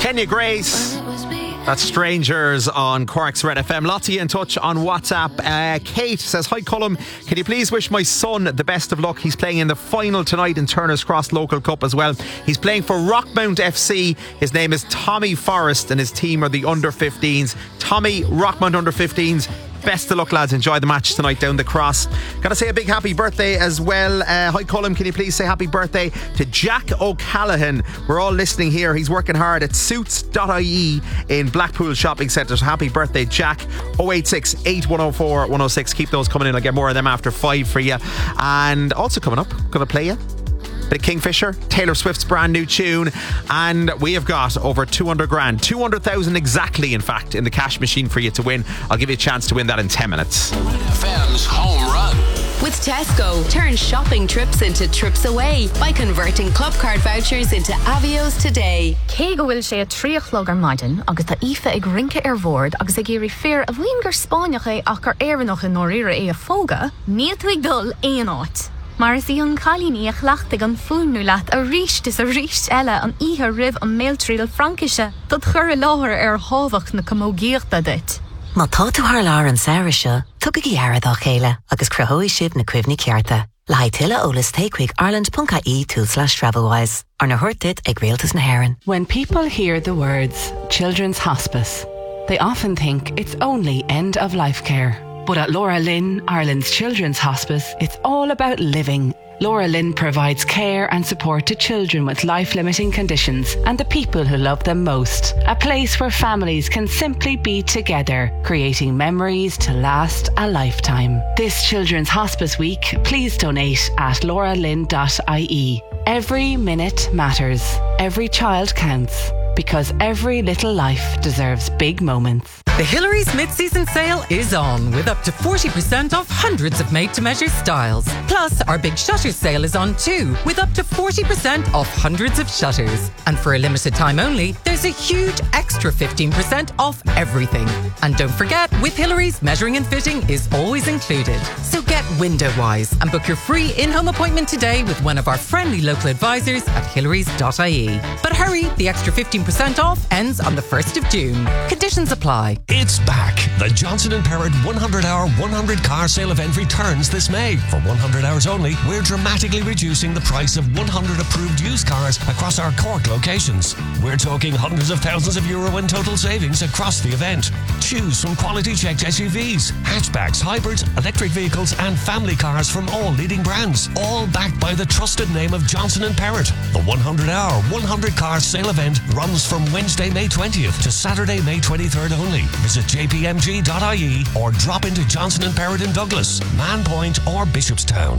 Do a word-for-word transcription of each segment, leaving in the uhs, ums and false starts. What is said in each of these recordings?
Kenya Grace. That's Strangers on Cork's Red F M. Lots of you in touch on WhatsApp. Uh, Kate says, hi Colm, can you please wish my son the best of luck? He's playing in the final tonight in Turner's Cross Local Cup as well. He's playing for Rockmount F C. His name is Tommy Forrest and his team are the under fifteens. Tommy, Rockmount under fifteens. Best of luck, lads. Enjoy the match tonight down the Cross. Gotta say a big happy birthday as well. Uh, hi, Colm. Can you please say happy birthday to Jack O'Callaghan? We're all listening here. He's working hard at suits dot I E in Blackpool Shopping Centre. So happy birthday, Jack. oh eight six, eight one oh four, one oh six. Keep those coming in. I'll get more of them after five for you. And also coming up, gonna play you bit of Kingfisher, Taylor Swift's brand new tune, and we have got over two hundred grand, two hundred thousand exactly, in fact, in the cash machine for you to win. I'll give you a chance to win that in ten minutes. F M's Home Run. With Tesco, turn shopping trips into trips away by converting club card vouchers into Avios today. Cé go bhfuil sé a tríochlog ar maidin agus tá ife ag rinke ar bhord agus ag géirí fear a bhíon gur Spáineach é ach ar éireannach in nóiríre é a fóga, níl tú ag dul éon áit. Mar is í an chalíní a chhlaachtaigh an fúnú leat a ríist is a ríist eile an ihe rih an méiltríal Frankise, dod chur a láthir ar hábhach na comógíochta dit. Má tá tú thar lár an saoire seo, tugad í airad á chéile agus cruthóidh siad na cuimhní cearta. Le haid tuile ólas takeaway ireland dot I E two slash travelwise ar na thuirtid ag réaltas na hÉireann. When people hear the words Children's Hospice, they often think it's only end of life care. But at Laura Lynn, Ireland's Children's Hospice, it's all about living. Laura Lynn provides care and support to children with life-limiting conditions and the people who love them most. A place where families can simply be together, creating memories to last a lifetime. This Children's Hospice Week, please donate at laura lynn dot I E. Every minute matters. Every child counts. Because every little life deserves big moments. The Hillary's mid-season sale is on with up to forty percent off hundreds of made-to-measure styles. Plus, our big shutters sale is on too with up to forty percent off hundreds of shutters. And for a limited time only, there's a huge extra fifteen percent off everything. And don't forget, with Hillary's, measuring and fitting is always included. So get window-wise and book your free in-home appointment today with one of our friendly local advisors at hillary dot I E. But hurry, the extra fifteen percent off ends on the first of June. Conditions apply. It's back. The Johnson and Perrott one hundred hour, one hundred car sale event returns this May. For one hundred hours only, we're dramatically reducing the price of one hundred approved used cars across our Cork locations. We're talking hundreds of thousands of euro in total savings across the event. Choose from quality checked S U Vs, hatchbacks, hybrids, electric vehicles and family cars from all leading brands. All backed by the trusted name of Johnson and Perrott. The one hundred hour, one hundred car sale event runs from Wednesday, May twentieth to Saturday, May twenty-third only. Visit j p m g dot I E or drop into Johnson and Perrott in Douglas, Manpoint or Bishopstown.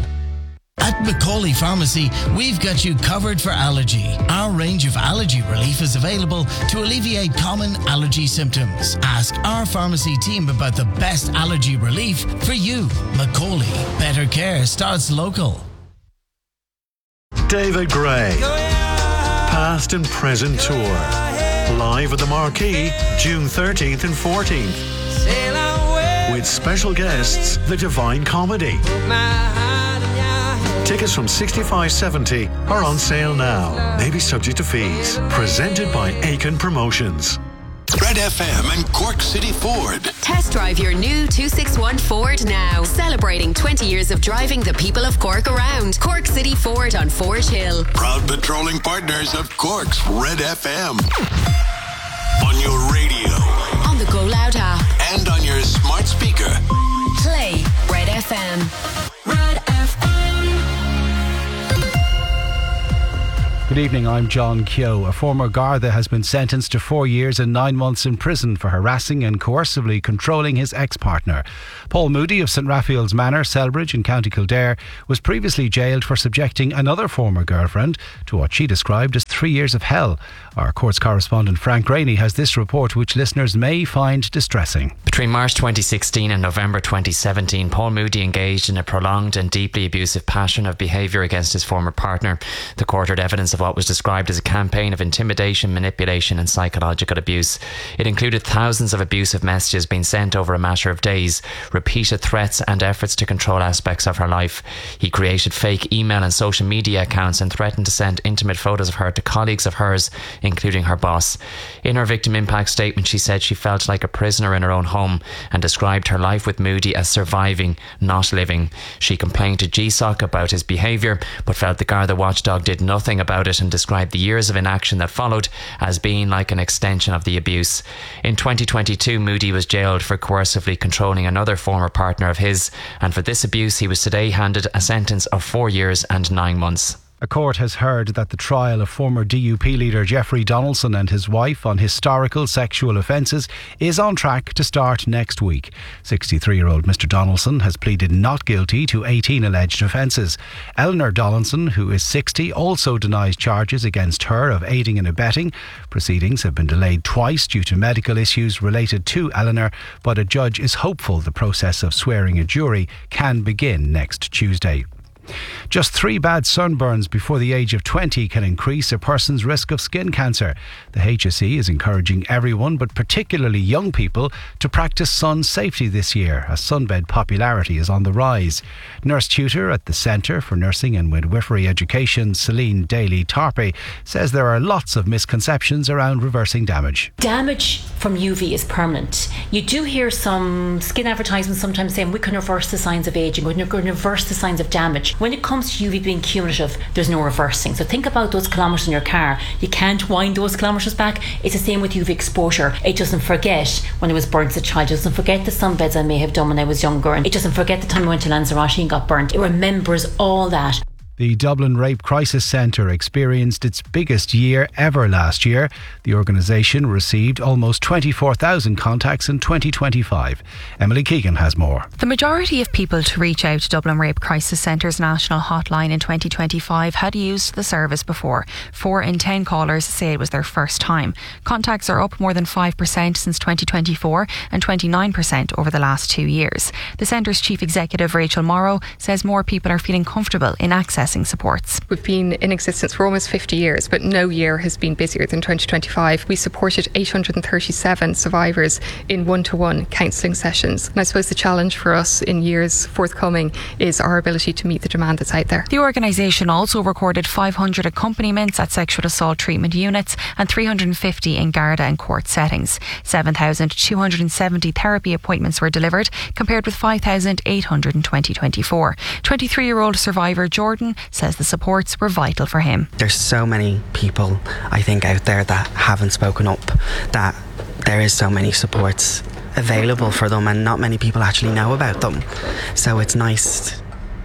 At Macaulay Pharmacy, we've got you covered for allergy. Our range of allergy relief is available to alleviate common allergy symptoms. Ask our pharmacy team about the best allergy relief for you. Macaulay, better care starts local. David Gray, Past and Present Tour. Live at the Marquee, June thirteenth and fourteenth. With special guests, The Divine Comedy. Tickets from sixty-five seventy are on sale now. Maybe subject to fees. Presented by Aiken Promotions. Red F M and Cork City Ford. Test drive your new two sixty-one Ford now. Celebrating twenty years of driving the people of Cork around. Cork City Ford on Forge Hill. Proud patrolling partners of Cork's Red F M. On your radio. On the Go Loud app. And on your smart speaker. Play Red F M. Red F M. Good evening, I'm John Keogh. A former Garda has been sentenced to four years and nine months in prison for harassing and coercively controlling his ex-partner. Paul Moody of St Raphael's Manor, Selbridge in County Kildare, was previously jailed for subjecting another former girlfriend to what she described as three years of hell. Our courts correspondent Frank Rainey has this report which listeners may find distressing. Between March twenty sixteen and November twenty seventeen, Paul Moody engaged in a prolonged and deeply abusive pattern of behaviour against his former partner. The court heard evidence of what was described as a campaign of intimidation, manipulation and psychological abuse. It included thousands of abusive messages being sent over a matter of days, repeated threats and efforts to control aspects of her life. He created fake email and social media accounts and threatened to send intimate photos of her to colleagues of hers, including her boss. In her victim impact statement, she said she felt like a prisoner in her own home and described her life with Moody as surviving, not living. She complained to G S O C about his behaviour, but felt the Garda watchdog did nothing about it and described the years of inaction that followed as being like an extension of the abuse. In twenty twenty-two, Moody was jailed for coercively controlling another former partner of his, and for this abuse he was today handed a sentence of four years and nine months. A court has heard that the trial of former D U P leader Jeffrey Donaldson and his wife on historical sexual offences is on track to start next week. sixty-three-year-old Mr Donaldson has pleaded not guilty to eighteen alleged offences. Eleanor Donaldson, who is sixty, also denies charges against her of aiding and abetting. Proceedings have been delayed twice due to medical issues related to Eleanor, but a judge is hopeful the process of swearing a jury can begin next Tuesday. Just three bad sunburns before the age of twenty can increase a person's risk of skin cancer. The H S E is encouraging everyone, but particularly young people, to practice sun safety this year, as sunbed popularity is on the rise. Nurse tutor at the Centre for Nursing and Midwifery Education, Celine Daly-Tarpe, says there are lots of misconceptions around reversing damage. Damage from U V is permanent. You do hear some skin advertisements sometimes saying we can reverse the signs of ageing, we can reverse the signs of damage. When it comes to U V being cumulative, there's no reversing. So think about those kilometres in your car. You can't wind those kilometres back. It's the same with U V exposure. It doesn't forget when I was burnt as a child. It doesn't forget the sunbeds I may have done when I was younger. And it doesn't forget the time I went to Lanzarote and got burnt. It remembers all that. The Dublin Rape Crisis Centre experienced its biggest year ever last year. The organisation received almost twenty-four thousand contacts in twenty twenty-five. Emily Keegan has more. The majority of people to reach out to Dublin Rape Crisis Centre's national hotline in twenty twenty-five had used the service before. Four in ten callers say it was their first time. Contacts are up more than five percent since twenty twenty-four and twenty-nine percent over the last two years. The Centre's Chief Executive, Rachel Morrow, says more people are feeling comfortable in accessing supports. We've been in existence for almost fifty years, but no year has been busier than twenty twenty-five. We supported eight hundred thirty-seven survivors in one-to-one counselling sessions. And I suppose the challenge for us in years forthcoming is our ability to meet the demand that's out there. The organisation also recorded five hundred accompaniments at sexual assault treatment units and three hundred fifty in Garda and court settings. seven thousand two hundred seventy therapy appointments were delivered, compared with five thousand eight hundred in twenty twenty-four. twenty-three-year-old survivor Jordan says the supports were vital for him. There's so many people, I think, out there that haven't spoken up, that there is so many supports available for them and not many people actually know about them. So it's nice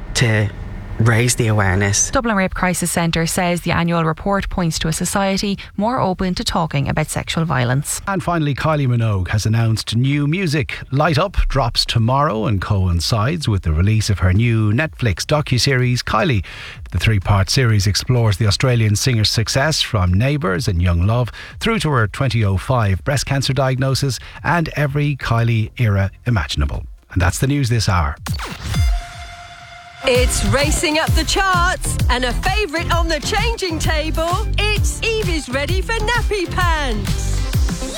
to raise the awareness. Dublin Rape Crisis Centre says the annual report points to a society more open to talking about sexual violence. And finally, Kylie Minogue has announced new music. Light Up drops tomorrow and coincides with the release of her new Netflix docuseries Kylie. The three-part series explores the Australian singer's success from Neighbours and Young Love through to her twenty oh five breast cancer diagnosis and every Kylie era imaginable. And that's the news this hour. It's racing up the charts and a favourite on the changing table. It's Evie's ready for nappy pants.